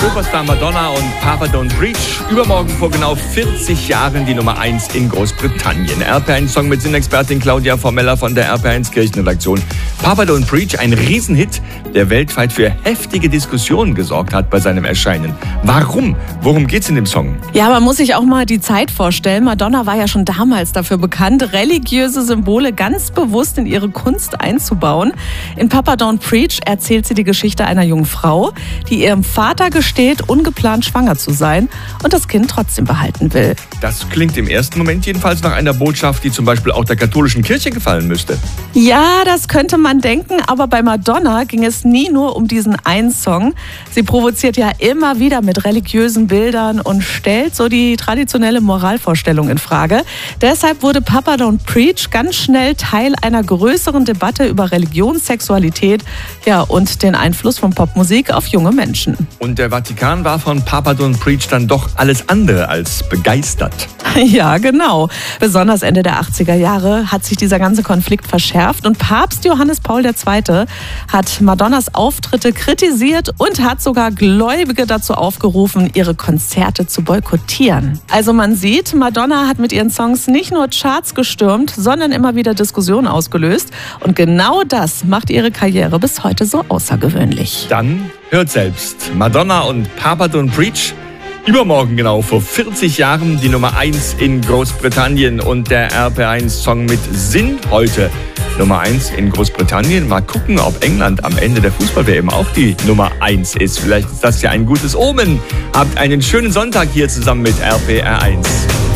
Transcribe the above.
Superstar Madonna und Papa Don't Preach. Übermorgen vor genau 40 Jahren die Nummer 1 in Großbritannien. RP1-Song mit Sinnexpertin Claudia Formella von der RP1 Kirchenredaktion. Papa Don't Preach, ein Riesenhit, der weltweit für heftige Diskussionen gesorgt hat bei seinem Erscheinen. Warum? Worum geht's in dem Song? Ja, man muss sich auch mal die Zeit vorstellen. Madonna war ja schon damals dafür bekannt, religiöse Symbole ganz bewusst in ihre Kunst einzubauen. In Papa Don't Preach erzählt sie die Geschichte einer jungen Frau, die ihrem Vater gesteht, ungeplant schwanger zu sein und das Kind trotzdem behalten will. Das klingt im ersten Moment jedenfalls nach einer Botschaft, die zum Beispiel auch der katholischen Kirche gefallen müsste. Ja, das könnte man denken, aber bei Madonna ging es nie nur um diesen einen Song. Sie provoziert ja immer wieder mit religiösen Bildern und stellt so die traditionelle Moralvorstellung in Frage. Deshalb wurde Papa Don't Preach ganz schnell Teil einer größeren Debatte über Religion, Sexualität, ja, und den Einfluss von Popmusik auf junge Menschen. Und der Vatikan war von Papa Don't Preach dann doch alles andere als begeistert. Ja, genau. Besonders Ende der 80er Jahre hat sich dieser ganze Konflikt verschärft und Papst Johannes Paul II. Hat Madonnas Auftritte kritisiert und hat sogar Gläubige dazu aufgerufen, ihre Konzerte zu boykottieren. Also man sieht, Madonna hat mit ihren Songs nicht nur Charts gestürmt, sondern immer wieder Diskussionen ausgelöst. Und genau das macht ihre Karriere bis heute so außergewöhnlich. Dann hört selbst. Madonna und Papa Don't Preach. Übermorgen genau vor 40 Jahren die Nummer 1 in Großbritannien und der RP1-Song mit Sinn heute. Nummer 1 in Großbritannien. Mal gucken, ob England am Ende der Fußball-WM auch die Nummer 1 ist. Vielleicht ist das ja ein gutes Omen. Habt einen schönen Sonntag hier zusammen mit RPR1.